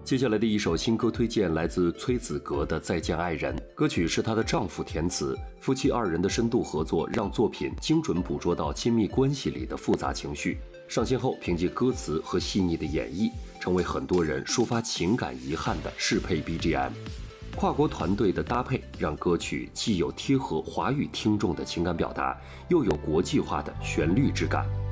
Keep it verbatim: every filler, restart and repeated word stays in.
接下来的一首新歌推荐来自崔子格的《再见爱人》，歌曲是她的丈夫填词，夫妻二人的深度合作让作品精准捕捉到亲密关系里的复杂情绪。上线后，凭借歌词和细腻的演绎，成为很多人抒发情感遗憾的适配 B G M。跨国团队的搭配让歌曲既有贴合华语听众的情感表达，又有国际化的旋律质感。